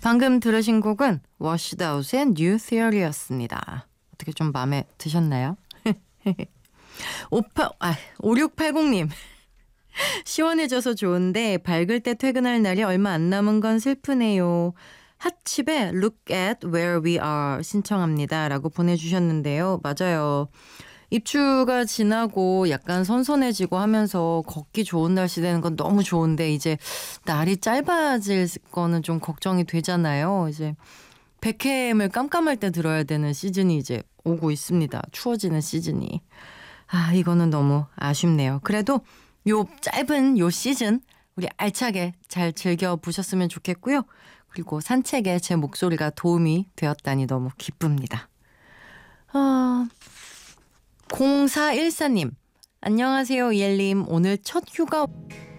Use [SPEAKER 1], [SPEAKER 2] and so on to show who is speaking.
[SPEAKER 1] 방금 들으신 곡은 Washed Out의 New Theory였습니다. 어떻게 좀 마음에 드셨나요? 5680님. 시원해져서 좋은데 밝을 때 퇴근할 날이 얼마 안 남은 건 슬프네요. 핫칩에 Look at where we are 신청합니다 라고 보내주셨는데요. 맞아요. 입추가 지나고 약간 선선해지고 하면서 걷기 좋은 날씨 되는 건 너무 좋은데 이제 날이 짧아질 거는 좀 걱정이 되잖아요. 이제 백햄을 깜깜할 때 들어야 되는 시즌이 이제 오고 있습니다. 추워지는 시즌이. 이거는 너무 아쉽네요. 그래도 요 짧은 요 시즌 우리 알차게 잘 즐겨보셨으면 좋겠고요. 그리고 산책에 제 목소리가 도움이 되었다니 너무 기쁩니다. 0414님. 안녕하세요, 이엘님. 오늘 첫 휴가